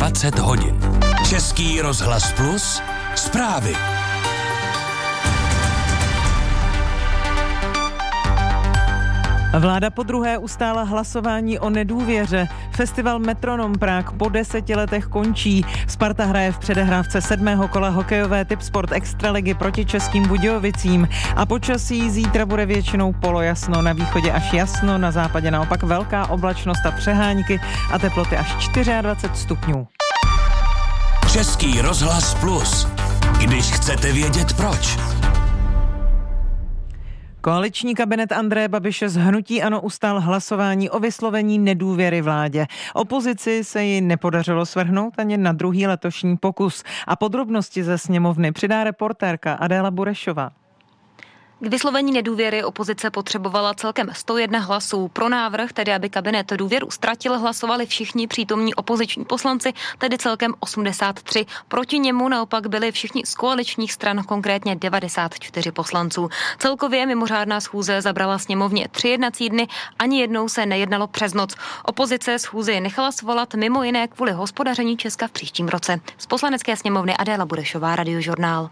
20 hodin. Český rozhlas Plus, zprávy. Vláda podruhé ustála hlasování o nedůvěře. Festival Metronom Prague po 10 letech končí. Sparta hraje v předehrávce 7. kola hokejové Tipsport Extraligy proti Českým Budějovicím. A počasí zítra bude většinou polojasno, na východě až jasno, na západě naopak velká oblačnost a přehánky a teploty až 24 stupňů. Český rozhlas Plus. Když chcete vědět proč. Koaliční kabinet Andreje Babiše z hnutí ANO ustál hlasování o vyslovení nedůvěry vládě. Opozici se ji nepodařilo svrhnout ani na druhý letošní pokus. A podrobnosti ze sněmovny přidá reportérka Adéla Burešová. K vyslovení nedůvěry opozice potřebovala celkem 101 hlasů. Pro návrh, tedy aby kabinet důvěru ztratil, hlasovali všichni přítomní opoziční poslanci, tedy celkem 83. Proti němu naopak byli všichni z koaličních stran, konkrétně 94 poslanců. Celkově mimořádná schůze zabrala sněmovně 3 jednací dny, ani jednou se nejednalo přes noc. Opozice schůzi nechala svolat mimo jiné kvůli hospodaření Česka v příštím roce. Z Poslanecké sněmovny Adéla Burešová, Radiožurnál.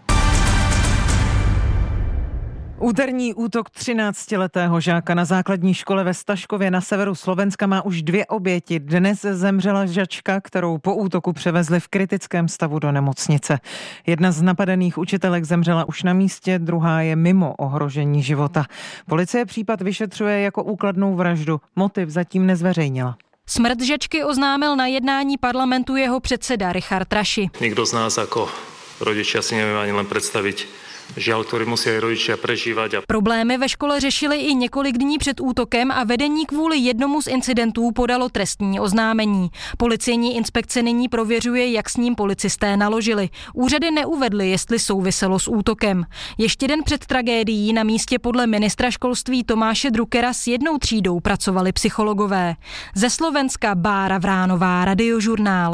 Úterní útok 13letého žáka na základní škole ve Staškově na severu Slovenska má už 2 oběti. Dnes zemřela žačka, kterou po útoku převezli v kritickém stavu do nemocnice. Jedna z napadených učitelek zemřela už na místě, druhá je mimo ohrožení života. Policie případ vyšetřuje jako úkladnou vraždu. Motiv zatím nezveřejnila. Smrt žačky oznámil na jednání parlamentu jeho předseda Richard Raši. Nikdo z nás ako rodičia si nevie ani len predstaviť žiaľ, ktorý musí aj rodičia prežívať. Problémy ve škole řešili i několik dní před útokem a vedení kvůli jednomu z incidentů podalo trestní oznámení. Policejní inspekce nyní prověřuje, jak s ním policisté naložili. Úřady neuvedly, jestli souviselo s útokem. Ještě den před tragédií na místě podle ministra školství Tomáše Druckera s 1 třídou pracovali psychologové. Ze Slovenska Bára Vránová, Radiožurnál.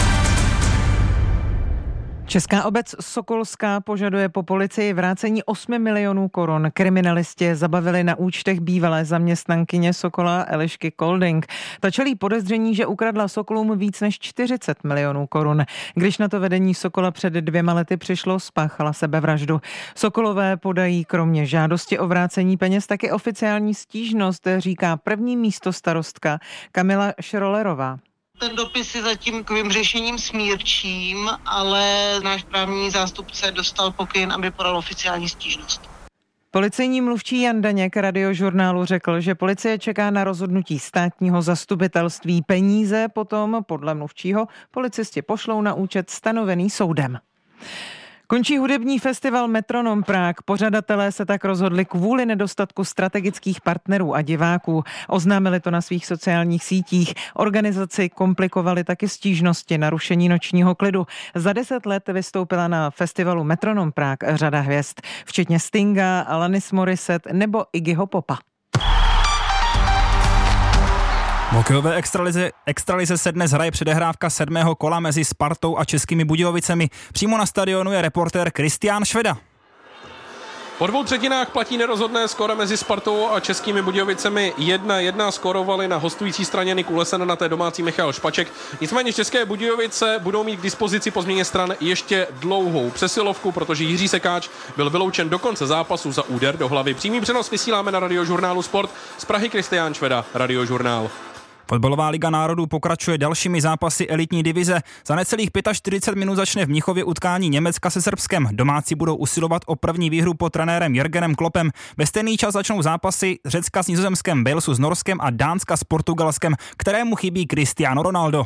Česká obec Sokolská požaduje po policii vrácení 8 milionů korun. Kriminalisti zabavili na účtech bývalé zaměstnankyně Sokola Elišky Kolding. Ta čelí podezření, že ukradla Sokolům víc než 40 milionů korun. Když na to vedení Sokola před 2 lety přišlo, spáchala sebevraždu. Sokolové podají kromě žádosti o vrácení peněz taky oficiální stížnost, říká první místostarostka Kamila Šrolerová. Ten dopis je zatím takovým řešením smírčím, ale náš právní zástupce dostal pokyn, aby podal oficiální stížnost. Policejní mluvčí Jan Daněk Radiožurnálu řekl, že policie čeká na rozhodnutí státního zastupitelství. Peníze potom, podle mluvčího, policisti pošlou na účet stanovený soudem. Končí hudební festival Metronom Prague. Pořadatelé se tak rozhodli kvůli nedostatku strategických partnerů a diváků. Oznámili to na svých sociálních sítích. Organizaci komplikovali taky stížnosti na rušení nočního klidu. Za 10 let vystoupila na festivalu Metronom Prague řada hvězd, včetně Stinga, Alanis Morissette nebo Iggyho Popa. V hokejové extralize se dnes hraje předehrávka 7. kola mezi Spartou a Českými Budějovicemi. Přímo na stadionu je reportér Kristián Šveda. Po 2 třetinách platí nerozhodné skóre mezi Spartou a Českými Budějovicemi 1-1. Skórovali na hostující straně Nik Ulesen, na té domácí Michal Špaček. Nicméně České Budějovice budou mít k dispozici po změně stran ještě dlouhou přesilovku, protože Jiří Sekáč byl vyloučen do konce zápasu za úder do hlavy. Přímý přenos vysíláme na Radiožurnálu Sport. Z Prahy Kristián Šveda, Radiožurnál. Fotbalová liga národů pokračuje dalšími zápasy elitní divize. Za necelých 45 minut začne v Mnichově utkání Německa se Srbskem. Domácí budou usilovat o první výhru pod trenérem Jürgenem Kloppem. Ve stejný čas začnou zápasy Řecka s Nizozemskem, Walesu s Norskem a Dánska s Portugalskem, kterému chybí Cristiano Ronaldo.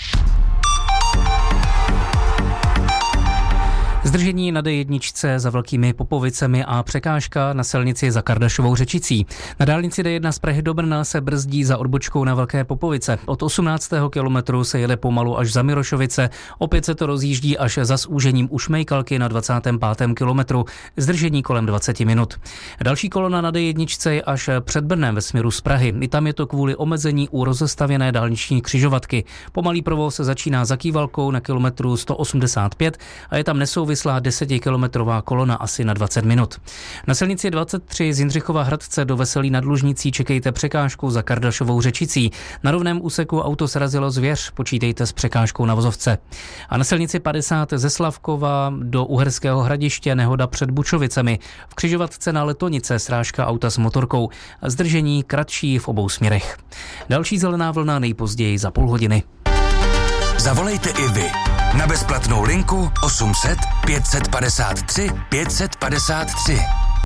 Zdržení na D1 za Velkými Popovicemi a překážka na silnici za Kardašovou Řečicí. Na dálnici D1 z Prahy do Brna se brzdí za odbočkou na Velké Popovice. Od 18. kilometru se jede pomalu až za Mirošovice, opět se to rozjíždí až za zúžením u Šmejkalky na 25. kilometru. Zdržení kolem 20 minut. Další kolona na D1 je až před Brnem ve směru z Prahy. I tam je to kvůli omezení u rozestavěné dálniční křižovatky. Pomalý provoz se začíná za Kývalkou na kilometru 185 a je tam nesouvislý vyslá 10kilometrová kolona asi na 20 minut. Na silnici 23 z Jindřichova Hradce do Veselí nad Lužnicí čekejte překážku za Kardašovou Řečicí. Na rovném úseku auto srazilo zvěř, počítejte s překážkou na vozovce. A na silnici 50 ze Slavkova do Uherského Hradiště nehoda před Bučovicemi. V křižovatce na Letonice srážka auta s motorkou. Zdržení kratší v obou směrech. Další zelená vlna nejpozději za půl hodiny. Zavolejte i vy na bezplatnou linku 800 553 553.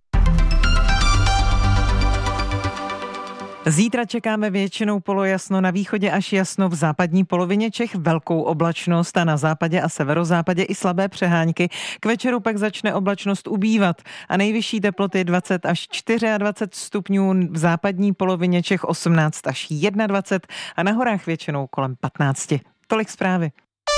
Zítra čekáme většinou polojasno, na východě až jasno, v západní polovině Čech velkou oblačnost a na západě a severozápadě i slabé přehánky. K večeru pak začne oblačnost ubývat a nejvyšší teploty 20 až 24 stupňů, v západní polovině Čech 18 až 21 a na horách většinou kolem 15. Tolik zprávy.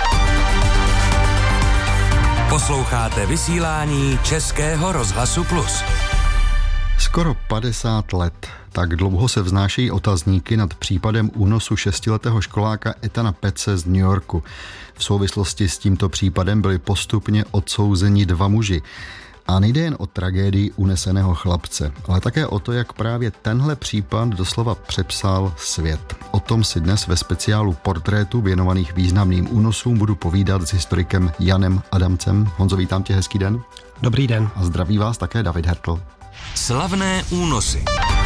Posloucháte vysílání Českého rozhlasu Plus. Skoro 50 let. Tak dlouho se vznášejí otazníky nad případem únosu 6letého školáka Ethana Petze z New Yorku. V souvislosti s tímto případem byli postupně odsouzeni 2 muži. A nejde jen o tragédii uneseného chlapce, ale také o to, jak právě tenhle případ doslova přepsal svět. O tom si dnes ve speciálu portrétů věnovaných významným únosům budu povídat s historikem Janem Adamcem. Honzo, vítám tě, hezký den. Dobrý den. A zdraví vás také David Hertl. Slavné únosy.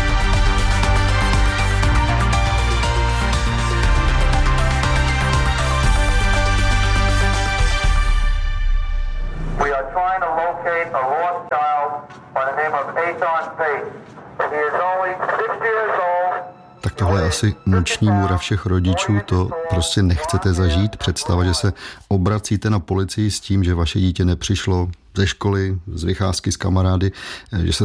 Tak tohle je asi noční můra všech rodičů, to prostě nechcete zažít. Představa, že se obracíte na policii s tím, že vaše dítě nepřišlo ze školy, z vycházky s kamarády, že se